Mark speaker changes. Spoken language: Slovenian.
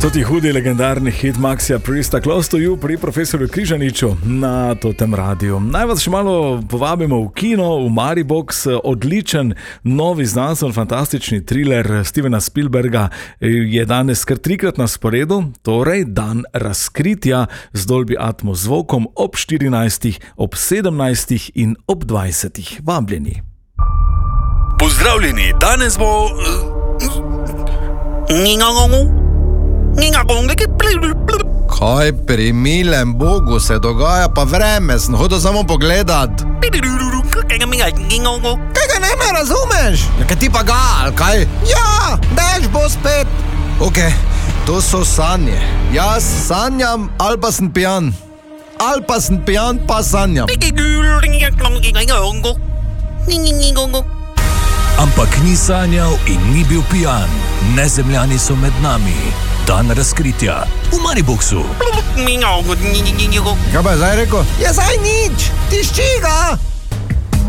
Speaker 1: To ti hudi legendarni hit Maxija Priesta Close to You pri profesorju Križaniču na Totem radiju. Naj vas še malo povabimo v kino, v Maribox. Odličen, novi znanstveno-fantastični thriller Stevena Spielberga je danes kar 3-krat na sporedu, torej Dan razkritja z Dolby Atmos zvokom ob 14, ob 17 in ob 20. Vabljeni.
Speaker 2: Pozdravljeni, danes bo...
Speaker 3: Kaj pri milem Bogu se dogaja, pa vreme sem hodil samo pogledat. Kaj ga ne me razumeš? Ja, kaj ti pa ga, ali kaj? Ja, dež bo spet. Ok, to so sanje. Jaz sanjam, ali pa sem pijan. Ali pa sem pijan, pa sanjam.
Speaker 2: Ampak ni sanjal in ni bil pijan. Nezemljani so med nami. Dan razkritja v Mariboxu.
Speaker 3: Kaj pa je zdaj rekel? Je zdaj nič, tišči ga.